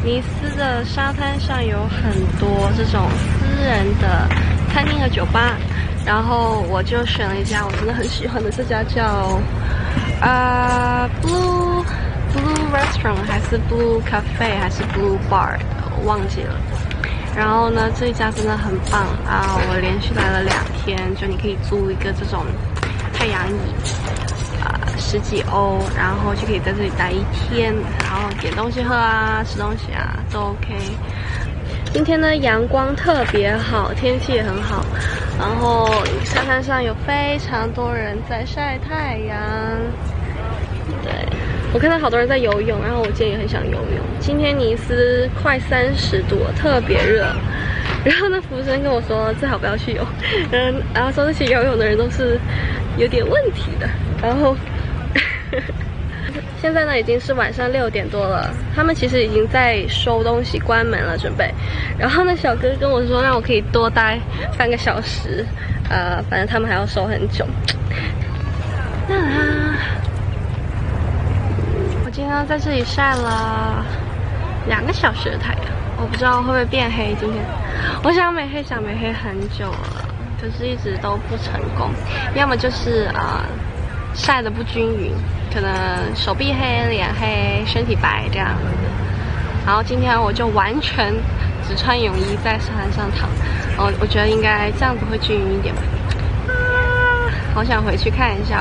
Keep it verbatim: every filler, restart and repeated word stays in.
尼斯的沙滩上有很多这种私人的餐厅和酒吧，然后我就选了一家我真的很喜欢的，这家叫啊、呃、Blue Blue Restaurant 还是 Blue Cafe 还是 Blue Bar， 我忘记了。然后呢，这一家真的很棒啊！我连续来了两天，就你可以租一个这种太阳椅，啊、呃，十几欧，然后就可以在这里待一天，然后点东西喝啊，吃东西啊，都 OK。今天呢，阳光特别好，天气也很好，然后沙滩上有非常多人在晒太阳。对，我看到好多人在游泳，然后我今天也很想游泳。今天尼斯快三十度，特别热。然后呢，服务生跟我说最好不要去游，嗯，然后说那些游泳的人都是有点问题的。然后现在呢已经是晚上六点多了，他们其实已经在收东西关门了，准备。然后呢，小哥跟我说让我可以多待半个小时，呃，反正他们还要收很久。那我今天在这里晒了两个小时的太阳，我不知道会不会变黑。今天我想美黑想美黑很久了，可是一直都不成功，要么就是啊、呃、晒得不均匀，可能手臂黑、脸黑、身体白这样。然后今天我就完全只穿泳衣在沙滩上躺，我我觉得应该这样子会均匀一点吧。啊，好想回去看一下。